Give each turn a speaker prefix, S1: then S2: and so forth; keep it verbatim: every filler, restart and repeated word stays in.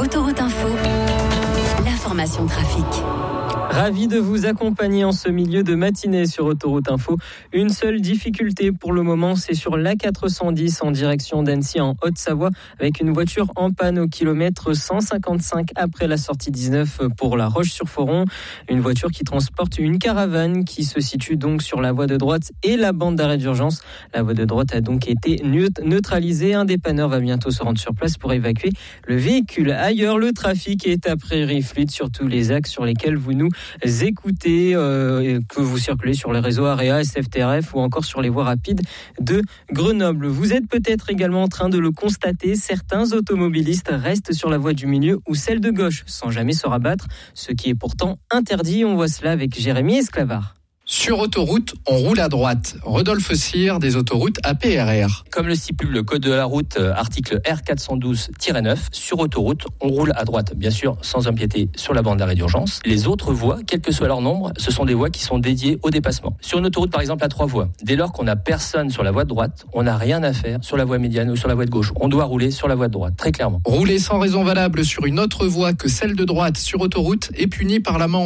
S1: Autoroute Info, l'information trafic.
S2: Ravi de vous accompagner en ce milieu de matinée sur Autoroute Info. Une seule difficulté pour le moment, c'est sur l'A quatre cent dix en direction d'Annecy en Haute-Savoie avec une voiture en panne au kilomètre cent cinquante-cinq après la sortie dix-neuf pour La Roche-sur-Foron. Une voiture qui transporte une caravane qui se situe donc sur la voie de droite et la bande d'arrêt d'urgence. La voie de droite a donc été neutralisée. Un dépanneur va bientôt se rendre sur place pour évacuer le véhicule. Ailleurs, le trafic est à priori fluide sur tous les axes sur lesquels vous nous écoutez, euh, que vous circulez sur les réseaux AREA, S F T R F ou encore sur les voies rapides de Grenoble. Vous êtes peut-être également en train de le constater, certains automobilistes restent sur la voie du milieu ou celle de gauche sans jamais se rabattre, ce qui est pourtant interdit. On voit cela avec Jérémy Esclavard.
S3: Sur autoroute, on roule à droite. Rodolphe Cyr, des autoroutes A P R R.
S4: Comme le stipule le code de la route, article R quatre cent douze tiret neuf, sur autoroute, on roule à droite, bien sûr, sans empiéter sur la bande d'arrêt d'urgence. Les autres voies, quel que soit leur nombre, ce sont des voies qui sont dédiées au dépassement. Sur une autoroute, par exemple, à trois voies, dès lors qu'on n'a personne sur la voie de droite, on n'a rien à faire sur la voie médiane ou sur la voie de gauche. On doit rouler sur la voie de droite, très clairement.
S3: Rouler sans raison valable sur une autre voie que celle de droite sur autoroute est puni par l'amende